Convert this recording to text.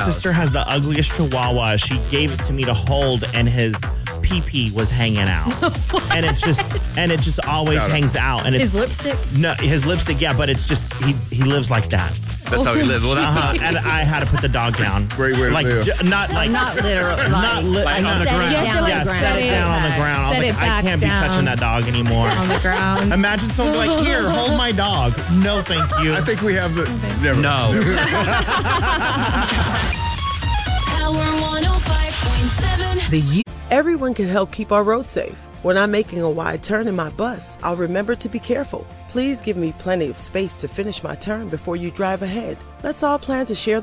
sister has the ugliest chihuahua. She gave it to me to hold, and his pee-pee was hanging out. and it just always hangs out. And it's, his lipstick? No, his lipstick, yeah, but it's just, he lives like that. That's how he lives. Well, that's And I had to put the dog down. Great way to live. Not literally. Not on the ground. Yeah, set it down on the ground. I was like, I can't be touching that dog anymore. On the ground. Imagine someone like, here, hold my dog. No, thank you. I think we have the... Never. No. Power 105.7. Everyone can help keep our roads safe. When I'm making a wide turn in my bus, I'll remember to be careful. Please give me plenty of space to finish my turn before you drive ahead. Let's all plan to share the